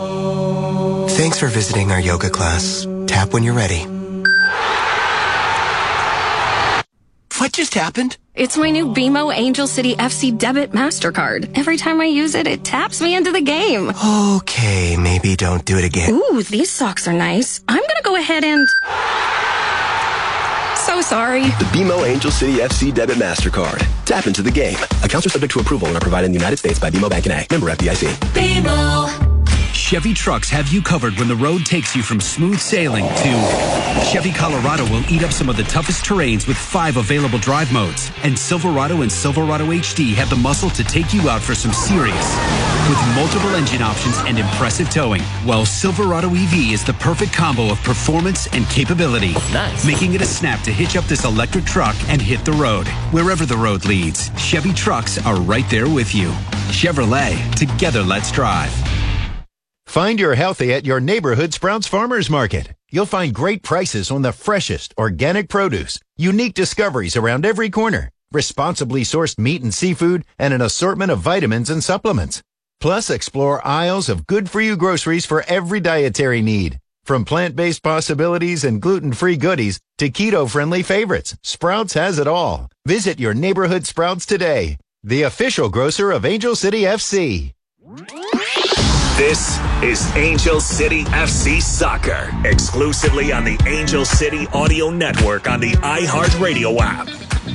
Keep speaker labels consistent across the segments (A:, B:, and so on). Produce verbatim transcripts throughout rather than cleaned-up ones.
A: Thanks for visiting our yoga class. Tap when you're ready. What just happened?
B: It's my new B M O Angel City F C Debit MasterCard. Every time I use it, it taps me into the game.
A: Okay, maybe don't do it again.
B: Ooh, these socks are nice. I'm gonna go ahead and... So sorry.
C: The B M O Angel City F C Debit MasterCard. Tap into the game. Accounts are subject to approval and are provided in the United States by B M O Bank and A. Member F D I C.
D: B M O.
E: Chevy trucks have you covered when the road takes you from smooth sailing to Chevy Colorado will eat up some of the toughest terrains with five available drive modes. And Silverado and Silverado H D have the muscle to take you out for some serious. With multiple engine options and impressive towing, while Silverado E V is the perfect combo of performance and capability.
F: Nice.
E: Making it a snap to hitch up this electric truck and hit the road. Wherever the road leads, Chevy trucks are right there with you. Chevrolet, together let's drive.
G: Find your healthy at your neighborhood Sprouts Farmers Market. You'll find great prices on the freshest organic produce, unique discoveries around every corner, responsibly sourced meat and seafood, and an assortment of vitamins and supplements. Plus, explore aisles of good-for-you groceries for every dietary need. From plant-based possibilities and gluten-free goodies to keto-friendly favorites, Sprouts has it all. Visit your neighborhood Sprouts today, the official grocer of Angel City F C.
H: This is Angel City F C Soccer, exclusively on the Angel City Audio Network on the iHeartRadio app.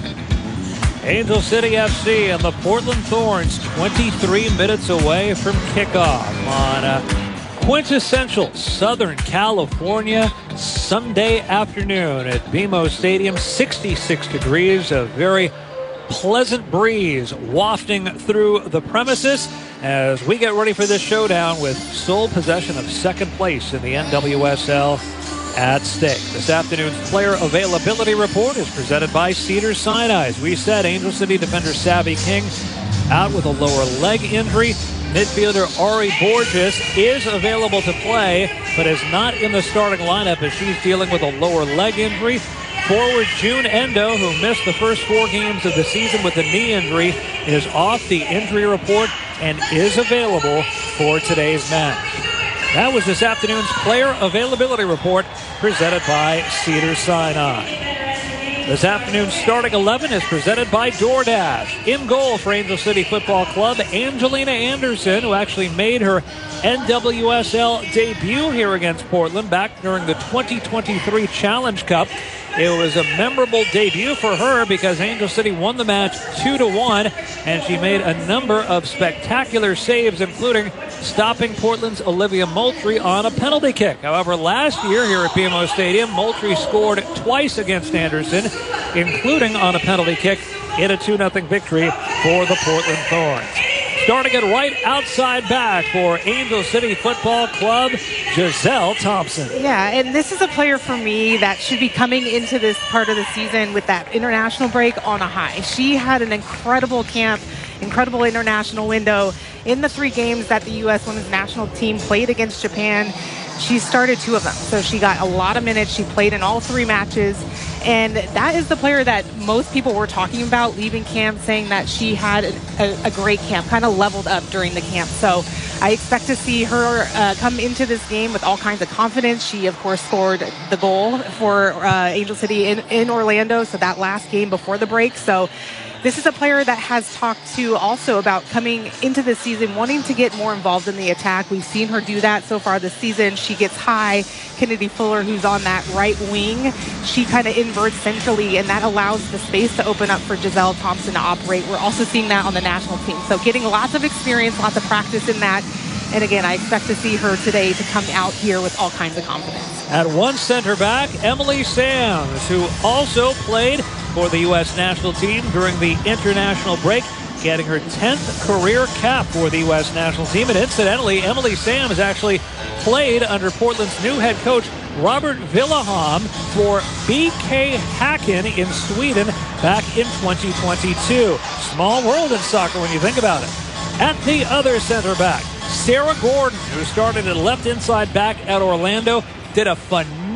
I: Angel City F C and the Portland Thorns, twenty-three minutes away from kickoff on a quintessential Southern California Sunday afternoon at B M O Stadium. sixty-six degrees, a very pleasant breeze wafting through the premises as we get ready for this showdown with sole possession of second place in the N W S L at stake. This afternoon's player availability report is presented by Cedars-Sinai. As we said, Angel City defender Savvy King out with a lower leg injury. Midfielder Ari Borges is available to play, but is not in the starting lineup as she's dealing with a lower leg injury. Forward June Endo, who missed the first four games of the season with a knee injury, is off the injury report and is available for today's match. That was this afternoon's player availability report presented by Cedars-Sinai. This afternoon's starting eleven is presented by DoorDash. In goal for Angel City Football Club, Angelina Anderson, who actually made her N W S L debut here against Portland back during the twenty twenty-three Challenge Cup. It was a memorable debut for her because Angel City won the match two to one, and she made a number of spectacular saves, including stopping Portland's Olivia Moultrie on a penalty kick. However, last year here at B M O Stadium, Moultrie scored twice against Anderson, including on a penalty kick in a two nothing victory for the Portland Thorns. Starting it right outside back for Angel City Football Club, Giselle Thompson.
J: Yeah, and this is a player for me that should be coming into this part of the season with that international break on a high. She had an incredible camp, incredible international window. In the three games that the U S women's national team played against Japan, she started two of them. So she got a lot of minutes. She played in all three matches. And that is the player that most people were talking about leaving camp, saying that she had a, a great camp, kind of leveled up during the camp. So I expect to see her uh, come into this game with all kinds of confidence. She, of course, scored the goal for uh, Angel City in, in Orlando, so that last game before the break. So this is a player that has talked to also about coming into the season, wanting to get more involved in the attack. We've seen her do that so far this season. She gets high. Kennedy Fuller, who's on that right wing, she kind of inverts centrally, and that allows the space to open up for Giselle Thompson to operate. We're also seeing that on the national team. So getting lots of experience, lots of practice in that. And again, I expect to see her today to come out here with all kinds of confidence.
I: At one center back, Emily Sams, who also played for the U S national team during the international break, getting her tenth career cap for the U S national team. And incidentally, Emily Sams actually played under Portland's new head coach, Robert Villaham, for B K Häcken in Sweden back in twenty twenty-two. Small world in soccer when you think about it. At the other center back, Sarah Gordon, who started at left inside back at Orlando, did a phenomenal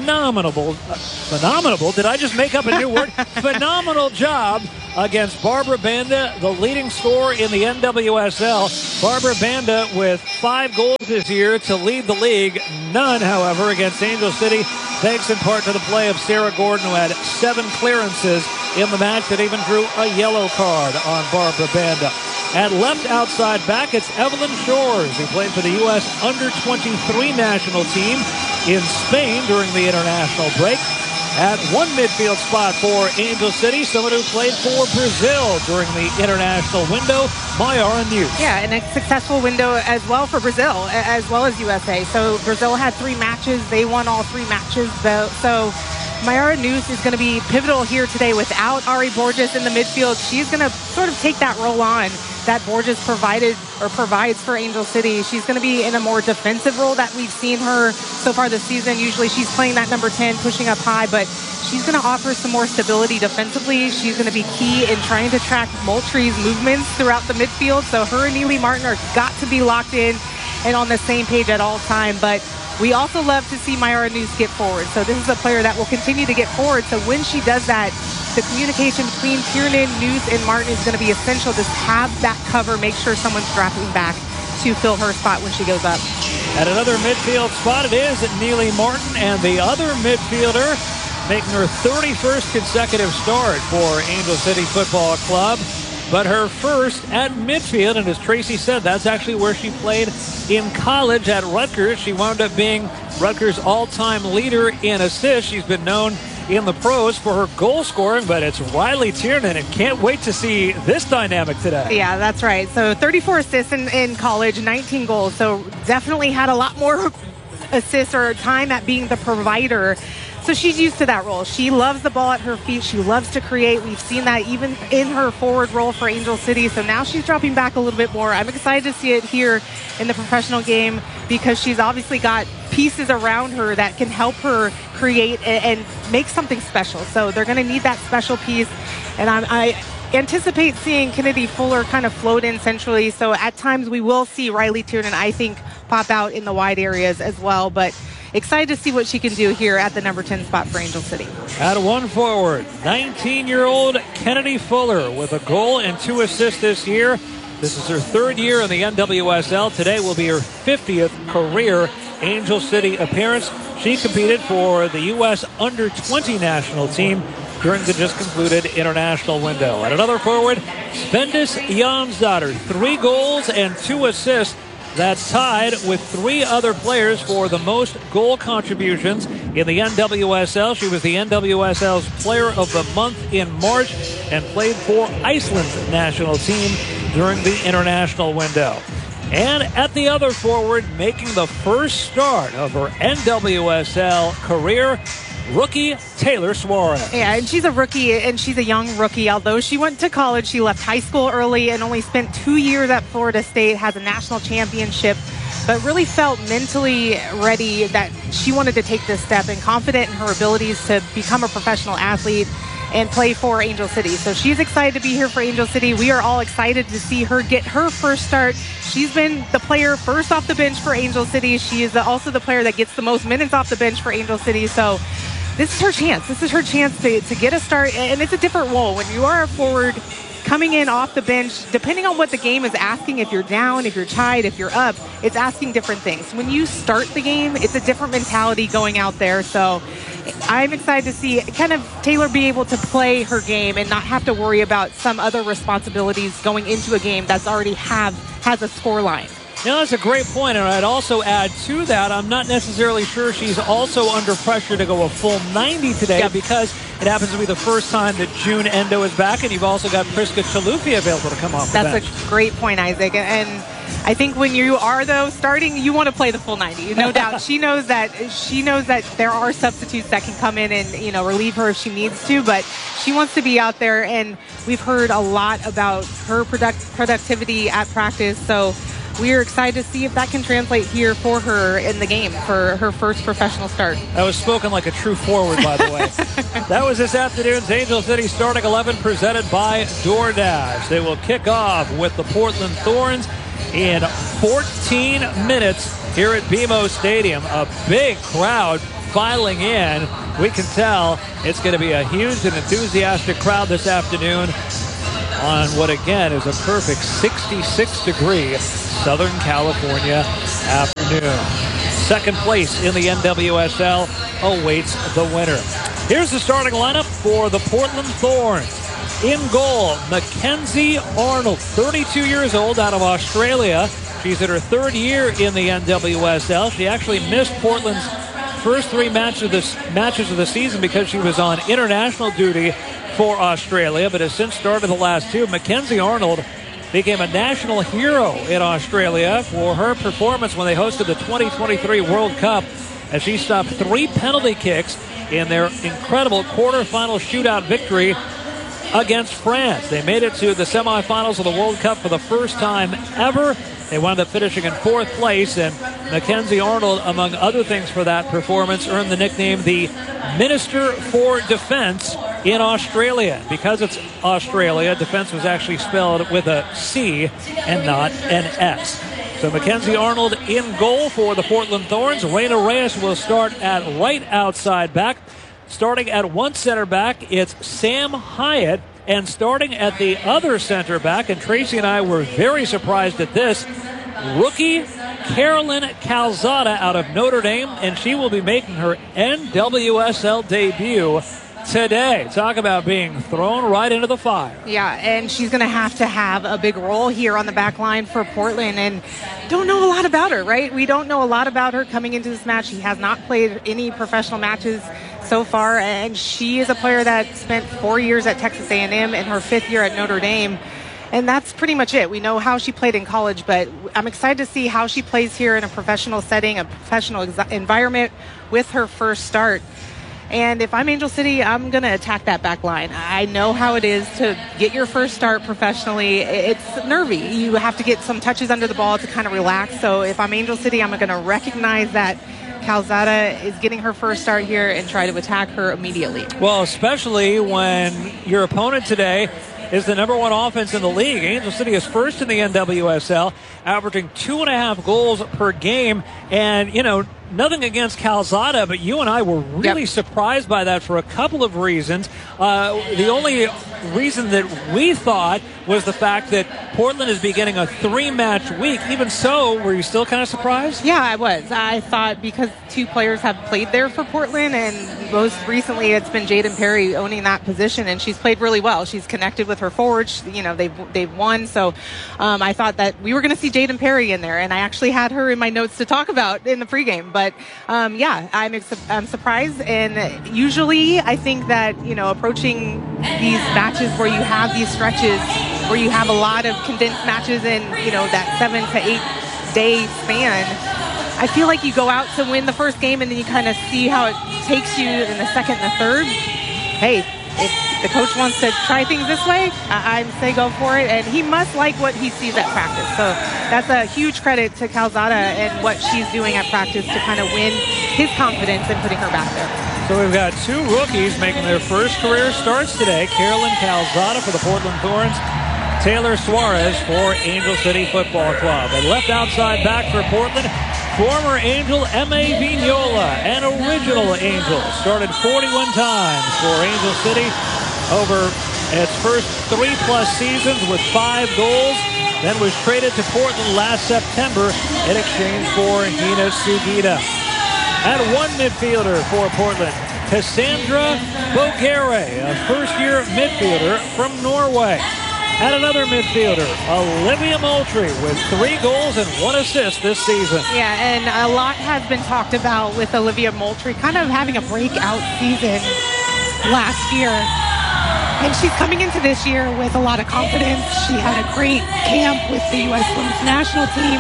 I: phenomenal, uh, phenomenal, did I just make up a new word? Phenomenal job against Barbara Banda, the leading scorer in the N W S L. Barbara Banda with five goals this year to lead the league. None, however, against Angel City, thanks in part to the play of Sarah Gordon, who had seven clearances in the match that even drew a yellow card on Barbara Banda. At left outside back, it's Evelyn Shores, who played for the U S under twenty-three national team in Spain during the international break. At one midfield spot for Angel City, someone who played for Brazil during the international window, Mayara News.
J: Yeah, and a successful window as well for Brazil, as well as U S A. So Brazil had three matches. They won all three matches, though. So Mayara News is going to be pivotal here today without Ari Borges in the midfield. She's going to sort of take that role on that Borges provided or provides for Angel City. She's going to be in a more defensive role that we've seen her so far this season. Usually she's playing that number ten, pushing up high, but she's going to offer some more stability defensively. She's going to be key in trying to track Moultrie's movements throughout the midfield. So her and Neely Martin are got to be locked in and on the same page at all time. But we also love to see Mayara News get forward. So this is a player that will continue to get forward. So when she does that, the communication between Kiernan, News, and Martin is going to be essential. Just have that cover, make sure someone's dropping back to fill her spot when she goes up.
I: At another midfield spot, it is Neely Martin, and the other midfielder making her thirty-first consecutive start for Angel City Football Club. But her first at midfield, and as Tracy said, that's actually where she played in college at Rutgers. She wound up being Rutgers' all-time leader in assists. She's been known in the pros for her goal scoring, but it's Riley Tiernan, and can't wait to see this dynamic today.
J: Yeah, that's right. So thirty-four assists in, in college, nineteen goals. So definitely had a lot more assists or time at being the provider. So she's used to that role. She loves the ball at her feet. She loves to create. We've seen that even in her forward role for Angel City. So now she's dropping back a little bit more. I'm excited to see it here in the professional game because she's obviously got pieces around her that can help her create and, and make something special. So they're going to need that special piece. And I'm, I anticipate seeing Kennedy Fuller kind of float in centrally. So at times we will see Riley Tiernan, I think, pop out in the wide areas as well. But excited to see what she can do here at the number ten spot for Angel City.
I: At one forward, nineteen-year-old Kennedy Fuller with a goal and two assists this year. This is her third year in the N W S L. Today will be her fiftieth career Angel City appearance. She competed for the U S under twenty national team during the just concluded international window. At another forward, Spendis Jansdottir, three goals and two assists. That's tied with three other players for the most goal contributions in the N W S L. She was the N W S L's Player of the Month in March and played for Iceland's national team during the international window. And at the other forward, making the first start of her N W S L career, rookie Taylor Suarez.
J: Yeah, and she's a rookie, and she's a young rookie. Although she went to college, she left high school early and only spent two years at Florida State, has a national championship, but really felt mentally ready that she wanted to take this step and confident in her abilities to become a professional athlete and play for Angel City. So she's excited to be here for Angel City. We are all excited to see her get her first start. She's been the player first off the bench for Angel City. She is also the player that gets the most minutes off the bench for Angel City. So this is her chance. This is her chance to, to get a start, and it's a different role. When you are a forward coming in off the bench, depending on what the game is asking, if you're down, if you're tied, if you're up, it's asking different things. When you start the game, it's a different mentality going out there. So I'm excited to see kind of Taylor be able to play her game and not have to worry about some other responsibilities going into a game that's already have has a score line.
I: Now, that's a great point, and I'd also add to that, I'm not necessarily sure she's also under pressure to go a full ninety today yep. because it happens to be the first time that June Endo is back, and you've also got Priska Chalupi available to come off the bench.
J: That's a great point, Isaac. And I think when you are, though, starting, you want to play the full ninety, no doubt. She knows that she knows that there are substitutes that can come in and, you know, relieve her if she needs to, but she wants to be out there, and we've heard a lot about her product, productivity at practice, so we are excited to see if that can translate here for her in the game for her first professional start.
I: That was spoken like a true forward, by the way. That was this afternoon's Angel City starting eleven presented by DoorDash. They will kick off with the Portland Thorns in fourteen minutes here at B M O Stadium. A big crowd filing in. We can tell it's going to be a huge and enthusiastic crowd this afternoon on what, again, is a perfect sixty-six degree Southern California afternoon. Second place in the N W S L awaits the winner. Here's the starting lineup for the Portland Thorns. In goal, Mackenzie Arnold, thirty-two years old, out of Australia. She's in her third year in the N W S L. She actually missed Portland's first three matches of, the, matches of the season because she was on international duty for Australia, but has since started the last two. Mackenzie Arnold became a national hero in Australia for her performance when they hosted the twenty twenty-three World Cup, as she stopped three penalty kicks in their incredible quarterfinal shootout victory against France. They made it to the semifinals of the World Cup for the first time ever. They wound up finishing in fourth place, and Mackenzie Arnold, among other things for that performance, earned the nickname the Minister for Defense in Australia. Because it's Australia, defense was actually spelled with a C and not an S. So Mackenzie Arnold in goal for the Portland Thorns. Reina Reyes will start at right outside back. Starting at one center back, it's Sam Hyatt. And starting at the other center back, and Tracy and I were very surprised at this, rookie Carolyn Calzada out of Notre Dame, and she will be making her N W S L debut today. Talk about being thrown right into the fire.
J: Yeah, and she's going to have to have a big role here on the back line for Portland, and don't know a lot about her, right? We don't know a lot about her coming into this match. She has not played any professional matches so far, and she is a player that spent four years at Texas A and M and her fifth year at Notre Dame. And that's pretty much it. We know how she played in college, but I'm excited to see how she plays here in a professional setting, a professional ex- environment with her first start. And if I'm Angel City, I'm going to attack that back line. I know how it is to get your first start professionally. It's nervy. You have to get some touches under the ball to kind of relax. So if I'm Angel City, I'm going to recognize that Calzada is getting her first start here and try to attack her immediately.
I: Well, especially when your opponent today is the number one offense in the league. Angel City is first in the N W S L, averaging two and a half goals per game. And, you know, nothing against Calzada, but you and I were really yep. surprised by that for a couple of reasons. Uh, the only reason that we thought was the fact that Portland is beginning a three-match week. Even so, were you still kind of surprised?
J: Yeah, I was. I thought because two players have played there for Portland, and most recently it's been Jaden Perry owning that position, and she's played really well. She's connected with her forwards. You know, they've, they've won. So um, I thought that we were going to see Jaden Perry in there, and I actually had her in my notes to talk about in the pregame. But, um, yeah, I'm, ex- I'm surprised. And usually I think that, you know, approaching these matches where you have these stretches, where you have a lot of condensed matches in, you know, that seven to eight day span, I feel like you go out to win the first game and then you kind of see how it takes you in the second and the third. Hey, if the coach wants to try things this way, I- I'd say go for it. And he must like what he sees at practice. So that's a huge credit to Calzada and what she's doing at practice to kind of win his confidence and putting her back there.
I: So we've got two rookies making their first career starts today. Carolyn Calzada for the Portland Thorns, Taylor Suarez for Angel City Football Club. And left outside back for Portland, former Angel M A Vignola, an original Angel. Started forty-one times for Angel City over its first three-plus seasons with five goals. Then was traded to Portland last September in exchange for Hina Sugita. And one midfielder for Portland, Cassandra Bogere, a first-year midfielder from Norway. And another midfielder, Olivia Moultrie, with three goals and one assist this season.
J: Yeah, and a lot has been talked about with Olivia Moultrie kind of having a breakout season last year. And she's coming into this year with a lot of confidence. She had a great camp with the U S Women's National Team.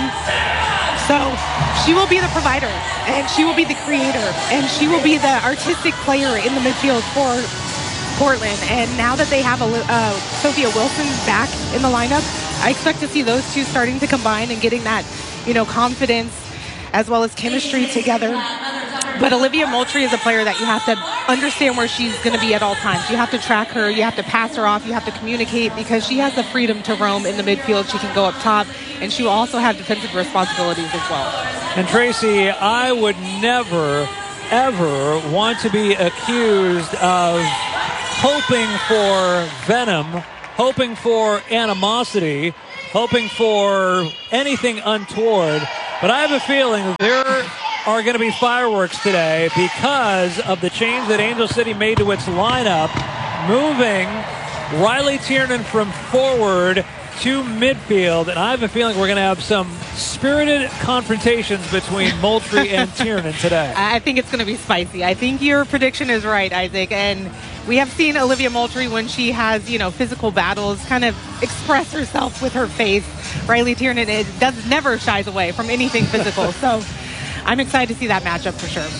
J: So she will be the provider, and she will be the creator, and she will be the artistic player in the midfield for Portland. And now that they have a, uh, Sophia Wilson back in the lineup, I expect to see those two starting to combine and getting that, you know, confidence as well as chemistry together. But Olivia Moultrie is a player that you have to understand where she's going to be at all times. You have to track her. You have to pass her off. You have to communicate because she has the freedom to roam in the midfield. She can go up top, and she will also have defensive responsibilities as well.
I: And Tracy, I would never, ever want to be accused of hoping for venom, hoping for animosity, hoping for anything untoward. But I have a feeling there are going to be fireworks today because of the change that Angel City made to its lineup, moving Riley Tiernan from forward to midfield. And I have a feeling we're going to have some spirited confrontations between Moultrie and Tiernan today.
J: I think it's going to be spicy. I think your prediction is right, Isaac. And we have seen Olivia Moultrie, when she has, you know, physical battles, kind of express herself with her face. Riley Tiernan is, does never shies away from anything physical. So I'm excited to see that matchup for sure.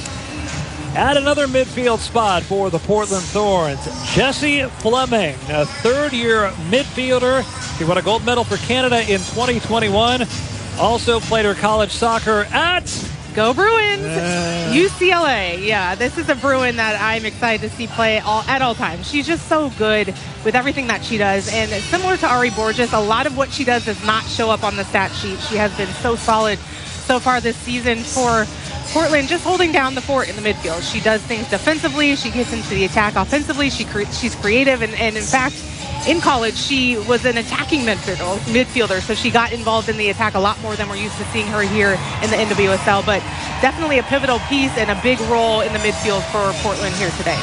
I: At another midfield spot for the Portland Thorns, Jessie Fleming, a third-year midfielder. She won a gold medal for Canada in twenty twenty-one. Also played her college soccer at...
J: Go Bruins!
I: Uh,
J: U C L A. Yeah, this is a Bruin that I'm excited to see play all, at all times. She's just so good with everything that she does. And similar to Ari Borges, a lot of what she does does not show up on the stat sheet. She has been so solid so far this season for Portland, just holding down the fort in the midfield. She does things defensively. She gets into the attack offensively. She cre- She's creative. And, and in fact, in college, she was an attacking midfielder, midfielder, so she got involved in the attack a lot more than we're used to seeing her here in the N W S L. But definitely a pivotal piece and a big role in the midfield for Portland here today.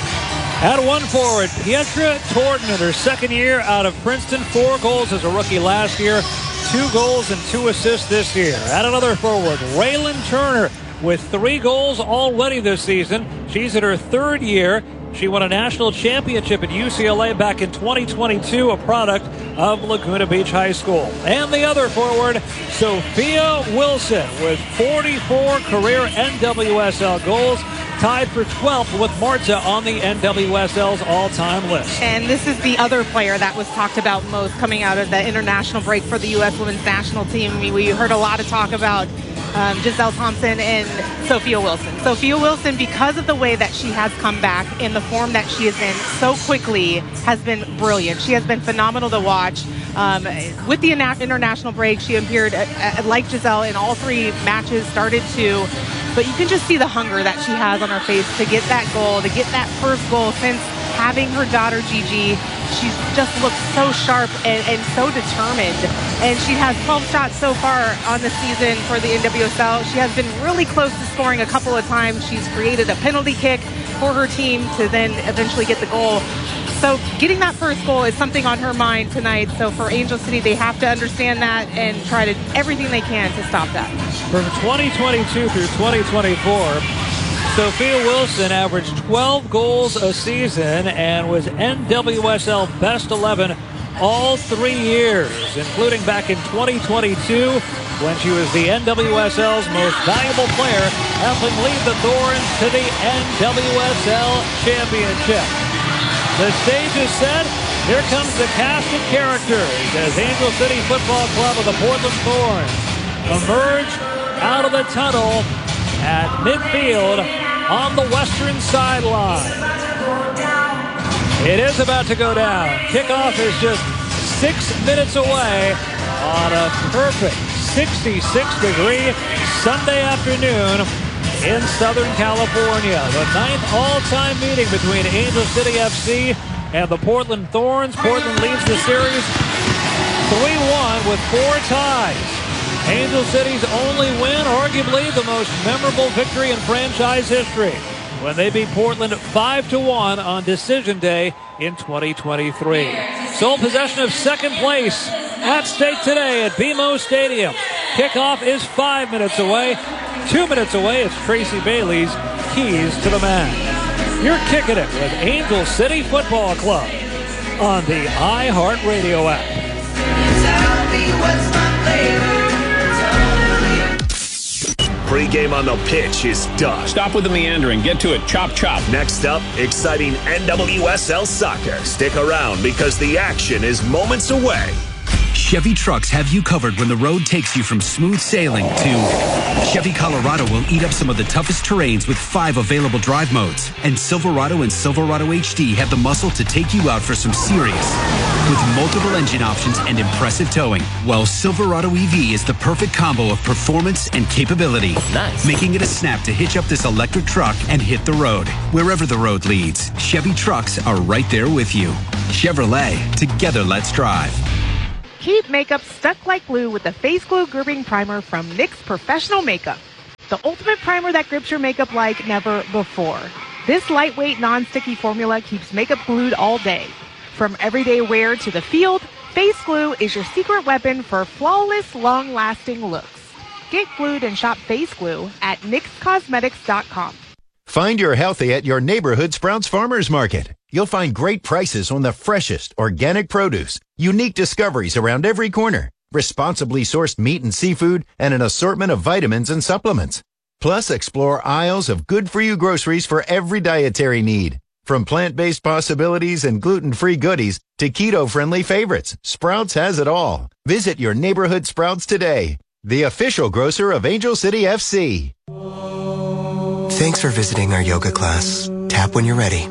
I: At one forward, Pietra Torton in her second year out of Princeton. Four goals as a rookie last year. Two goals and two assists this year. At another forward, Raylan Turner with three goals already this season. She's in her third year. She won a national championship at U C L A back in twenty twenty-two, a product of Laguna Beach High School. And the other forward, Sophia Wilson, with forty-four career N W S L goals, tied for twelfth with Marta on the N W S L's all-time list.
J: And this is the other player that was talked about most coming out of the international break for the U S women's national team. We heard a lot of talk about Um, Giselle Thompson and Sophia Wilson. Sophia Wilson, because of the way that she has come back in the form that she is in so quickly, has been brilliant. She has been phenomenal to watch. Um, with the international break, she appeared uh, uh, like Giselle in all three matches, started to, but you can just see the hunger that she has on her face to get that goal, to get that first goal since having her daughter Gigi. She just looks so sharp and, and so determined. And she has twelve shots so far on the season for the N W S L. She has been really close to scoring a couple of times. She's created a penalty kick for her team to then eventually get the goal. So getting that first goal is something on her mind tonight. So for Angel City, they have to understand that and try to everything they can to stop that.
I: From twenty twenty-two through twenty twenty-four, Sophia Wilson averaged twelve goals a season and was N W S L Best eleven all three years, including back in twenty twenty-two when she was the N W S L's most valuable player, helping lead the Thorns to the N W S L Championship. The stage is set. Here comes the cast of characters as Angel City Football Club of the Portland Thorns emerge out of the tunnel at midfield on the western sideline. It is about to go down. Kickoff is just six minutes away on a perfect sixty-six degree Sunday afternoon in Southern California. The ninth all-time meeting between Angel City F C and the Portland Thorns. Portland leads the series three one with four ties. Angel City's only win, arguably the most memorable victory in franchise history, when they beat Portland five to one on Decision Day in twenty twenty-three. Sole possession of second place at stake today at B M O Stadium. Kickoff is five minutes away. Two minutes away, it's Tracy Bailey's keys to the match. You're kicking it with Angel City Football Club on the iHeartRadio app.
H: Pre-game on the pitch is done.
D: Stop with the meandering. Get to it. Chop, chop.
H: Next up, exciting N W S L soccer. Stick around because the action is moments away.
E: Chevy trucks have you covered when the road takes you from smooth sailing to Chevy Colorado will eat up some of the toughest terrains with five available drive modes. And Silverado and Silverado H D have the muscle to take you out for some serious with multiple engine options and impressive towing. While Silverado E V is the perfect combo of performance and capability. Nice. Making it a snap to hitch up this electric truck and hit the road. Wherever the road leads, Chevy trucks are right there with you. Chevrolet, together let's drive.
J: Keep makeup stuck like glue with the Face Glue Grouping Primer from N Y X Professional Makeup. The ultimate primer that grips your makeup like never before. This lightweight, non-sticky formula keeps makeup glued all day. From everyday wear to the field, Face Glue is your secret weapon for flawless, long-lasting looks. Get glued and shop Face Glue at N Y X Cosmetics dot com.
G: Find your healthy at your neighborhood Sprouts Farmers Market. You'll find great prices on the freshest organic produce, unique discoveries around every corner, responsibly sourced meat and seafood, and an assortment of vitamins and supplements. Plus, explore aisles of good-for-you groceries for every dietary need. From plant-based possibilities and gluten-free goodies to keto-friendly favorites, Sprouts has it all. Visit your neighborhood Sprouts today, the official grocer of Angel City F C.
A: Thanks for visiting our yoga class. Tap when you're ready.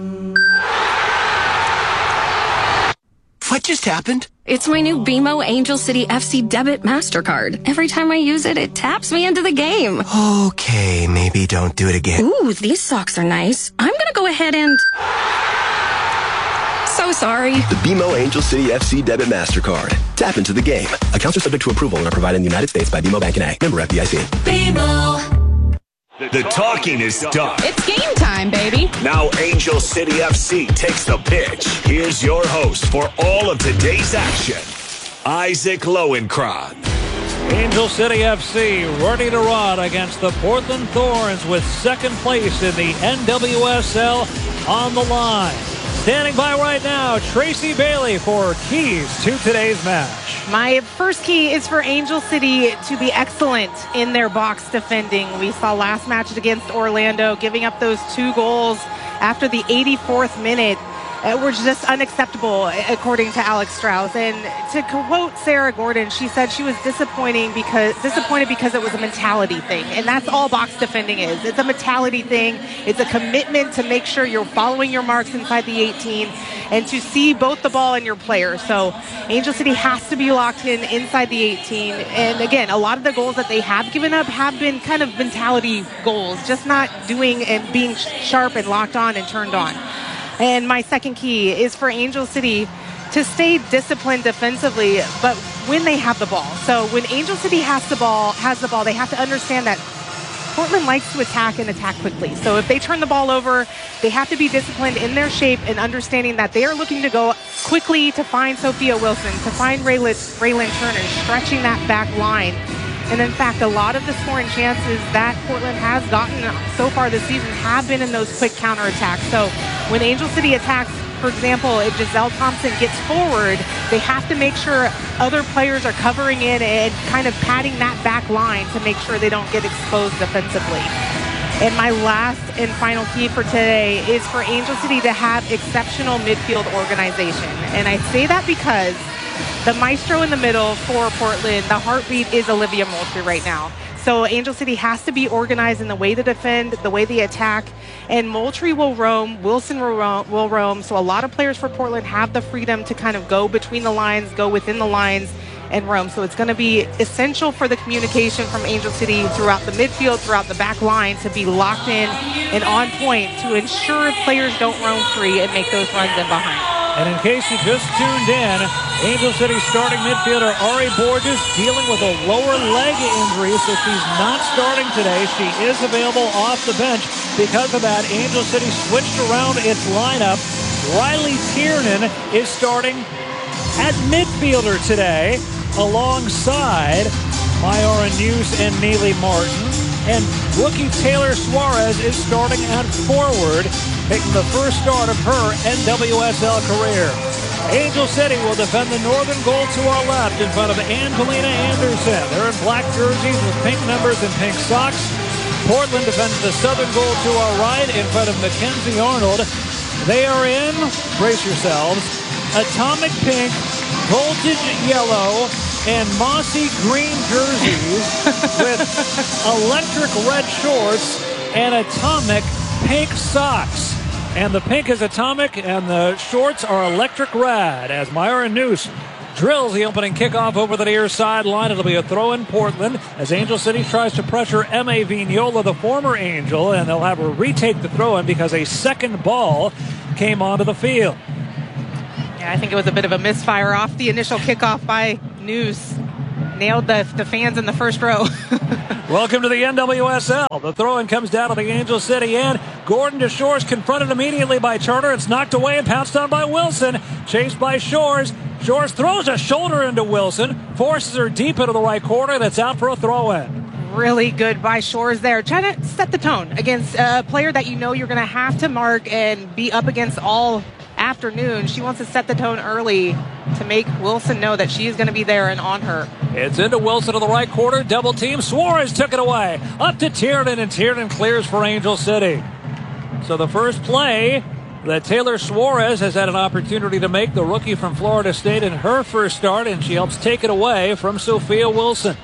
A: What just happened?
B: It's my new B M O Angel City F C Debit MasterCard. Every time I use it, it taps me into the game.
A: Okay, maybe don't do it again.
B: Ooh, these socks are nice. I'm gonna go ahead and... So sorry.
C: The B M O Angel City F C Debit MasterCard. Tap into the game. Accounts are subject to approval and are provided in the United States by B M O Bank and A. Member F D I C.
H: B M O. The talking is done.
F: It's game time, baby.
H: Now Angel City F C takes the pitch. Here's your host for all of today's action, Isaac Lowenkron.
I: Angel City F C ready to run against the Portland Thorns with second place in the N W S L on the line. Standing by right now, Tracy Bailey for keys to today's match.
J: My first key is for Angel City to be excellent in their box defending. We saw last match against Orlando giving up those two goals after the eighty-fourth minute. It were just unacceptable, according to Alex Strauss. And to quote Sarah Gordon, she said she was disappointing because disappointed because it was a mentality thing. And that's all box defending is. It's a mentality thing. It's a commitment to make sure you're following your marks inside the eighteen and to see both the ball and your player. So Angel City has to be locked in inside the eighteen. And again, a lot of the goals that they have given up have been kind of mentality goals, just not doing and being sharp and locked on and turned on. And my second key is for Angel City to stay disciplined defensively, but when they have the ball. So when Angel City has the ball, has the ball, they have to understand that Portland likes to attack and attack quickly. So if they turn the ball over, they have to be disciplined in their shape and understanding that they are looking to go quickly to find Sophia Wilson, to find Raylin, Raylin Turner, stretching that back line. And in fact, a lot of the scoring chances that Portland has gotten so far this season have been in those quick counterattacks. So when Angel City attacks, for example, if Giselle Thompson gets forward, they have to make sure other players are covering in and kind of padding that back line to make sure they don't get exposed defensively. And my last and final key for today is for Angel City to have exceptional midfield organization. And I say that because the maestro in the middle for Portland, the heartbeat is Olivia Moultrie right now. So Angel City has to be organized in the way they defend, the way they attack, and Moultrie will roam, Wilson will roam, will roam. So a lot of players for Portland have the freedom to kind of go between the lines, go within the lines, and roam. So it's going to be essential for the communication from Angel City throughout the midfield, throughout the back line, to be locked in and on point to ensure players don't roam free and make those runs in behind.
I: And in case you just tuned in, Angel City starting midfielder Ari Borges dealing with a lower leg injury, so she's not starting today. She is available off the bench. Because of that, Angel City switched around its lineup. Riley Tiernan is starting at midfielder today alongside Myara News and Neely Martin. And rookie Taylor Suarez is starting at forward, making the first start of her N W S L career. Angel City will defend the northern goal to our left in front of Angelina Anderson. They're in black jerseys with pink numbers and pink socks. Portland defends the southern goal to our right in front of Mackenzie Arnold. They are in, brace yourselves, atomic pink, voltage yellow, and mossy green jerseys with electric red shorts and atomic pink socks. And the pink is atomic and the shorts are electric red as Myron Noose drills the opening kickoff over the near sideline. It'll be a throw in Portland as Angel City tries to pressure M A Vignola, the former Angel, and they'll have her retake the throw in because a second ball came onto the field.
J: Yeah, I think it was a bit of a misfire off the initial kickoff by Noose. Nailed the, the fans in the first row.
I: Welcome to the N W S L. The throw-in comes down to the Angel City end. Gordon to Shores, confronted immediately by Turner. It's knocked away and pounced on by Wilson. Chased by Shores. Shores throws a shoulder into Wilson. Forces her deep into the right corner. That's out for a throw-in.
J: Really good by Shores there. Trying to set the tone against a player that you know you're going to have to mark and be up against all afternoon. She wants to set the tone early to make Wilson know that she is going to be there and on her.
I: It's into Wilson to the right corner. Double team. Suarez took it away. Up to Tiernan, and Tiernan clears for Angel City. So the first play that Taylor Suarez has had an opportunity to make, the rookie from Florida State, in her first start, and she helps take it away from Sophia Wilson.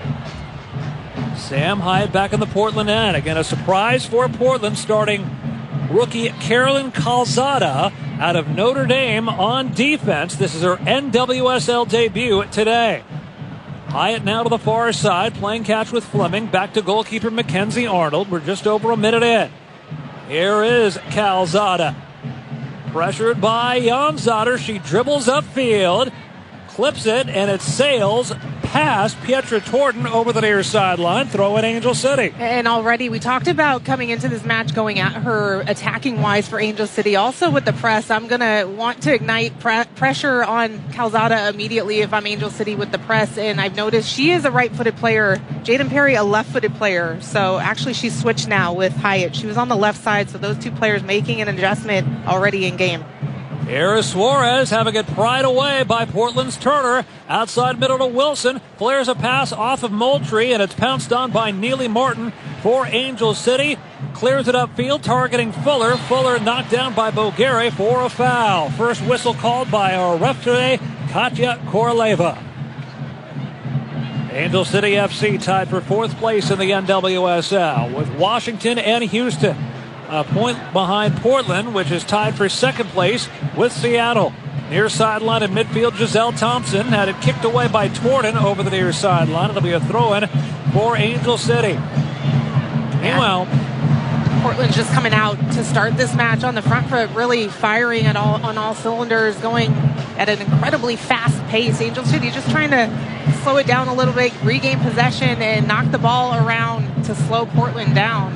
I: Sam Hyatt back in the Portland end. Again, a surprise for Portland, starting rookie Carolyn Calzada out of Notre Dame on defense. This is her N W S L debut today. Hyatt now to the far side, playing catch with Fleming. Back to goalkeeper Mackenzie Arnold. We're just over a minute in. Here is Calzada. Pressured by Janzadar. She dribbles upfield, clips it, and it sails past Pietra Torden over the near sideline. Throw in Angel City.
J: And already we talked about coming into this match going at her attacking wise for Angel City. Also with the press, I'm going to want to ignite pre- pressure on Calzada immediately if I'm Angel City with the press. And I've noticed she is a right-footed player. Jaden Perry, a left-footed player. So actually she's switched now with Hyatt. She was on the left side, so those two players making an adjustment already in game.
I: Here is Suarez having it pried away by Portland's Turner. Outside middle to Wilson. Flares a pass off of Moultrie, and it's pounced on by Neely Martin for Angel City. Clears it upfield, targeting Fuller. Fuller knocked down by Bogueri for a foul. First whistle called by our ref today, Katya Koroleva. Angel City F C tied for fourth place in the N W S L with Washington and Houston. A point behind Portland, which is tied for second place with Seattle. Near sideline in midfield, Giselle Thompson had it kicked away by Torden over the near sideline. It'll be a throw-in for Angel City. Meanwhile,
J: Portland's just coming out to start this match on the front foot, really firing at all on all cylinders, going at an incredibly fast pace. Angel City just trying to slow it down a little bit, regain possession, and knock the ball around to slow Portland down.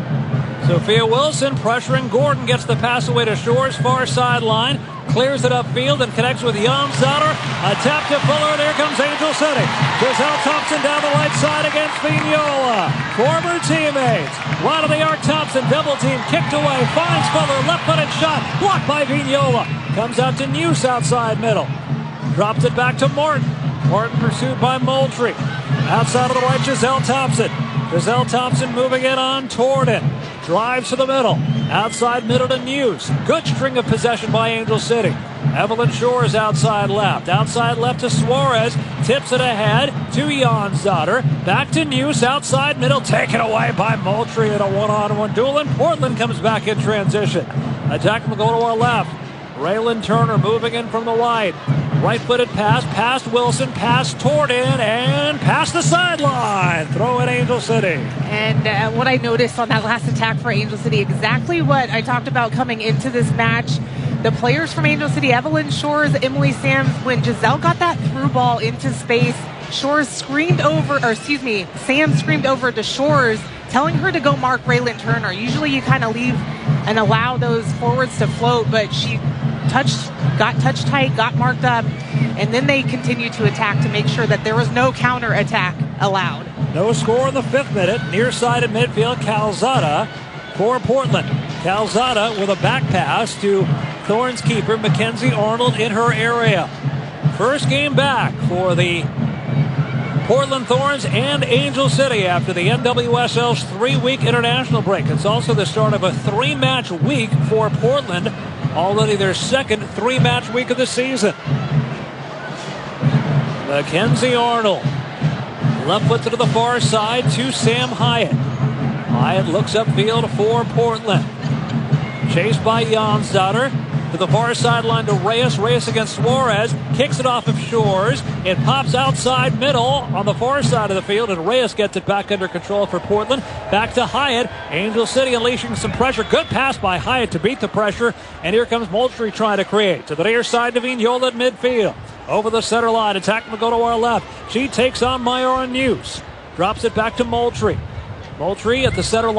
I: Sophia Wilson pressuring Gordon, gets the pass away to Shores, far sideline, clears it upfield and connects with Janzadar. A tap to Fuller, and here comes Angel City. Giselle Thompson down the right side against Vignola. Former teammates. Wide of the arc, Thompson, double team, kicked away, finds Fuller, left-footed shot, blocked by Vignola. Comes out to Noose outside middle. Drops it back to Martin. Martin pursued by Moultrie. Outside of the right, Giselle Thompson. Giselle Thompson moving it on Torden. Drives to the middle. Outside middle to Noose. Good string of possession by Angel City. Evelyn Shores outside left. Outside left to Suarez. Tips it ahead to Janzadar. Back to Noose. Outside middle. Taken away by Moultrie in a one-on-one duel. And Portland comes back in transition. Attack will go to our left. Raylan Turner moving in from the wide. Right-footed pass, past Wilson, past Torden, and past the sideline. Throw in Angel City.
J: And uh, what I noticed on that last attack for Angel City, exactly what I talked about coming into this match. The players from Angel City, Evelyn Shores, Emily Sams, when Giselle got that through ball into space, Shores screamed over, or excuse me, Sam screamed over to Shores, telling her to go mark Raylan Turner. Usually you kind of leave and allow those forwards to float, but she touched, got touch tight, got marked up, and then they continued to attack to make sure that there was no counter attack allowed.
I: No score in the fifth minute. Near side of midfield, Calzada for Portland. Calzada with a back pass to Thorns keeper Mackenzie Arnold in her area. First game back for the Portland Thorns and Angel City after the N W S L's three-week international break. It's also the start of a three-match week for Portland, already their second three-match week of the season. Mackenzie Arnold. Left foot to the far side to Sam Hyatt. Hyatt looks upfield for Portland. Chased by Jonsdottir. To the far sideline to Reyes. Reyes against Suarez. Kicks it off of Shores. It pops outside middle on the far side of the field, and Reyes gets it back under control for Portland. Back to Hyatt. Angel City unleashing some pressure. Good pass by Hyatt to beat the pressure. And here comes Moultrie trying to create. To the near side to Vignola at midfield. Over the center line. Attacking to go to our left. She takes on Myron News. Drops it back to Moultrie. Moultrie at the center line.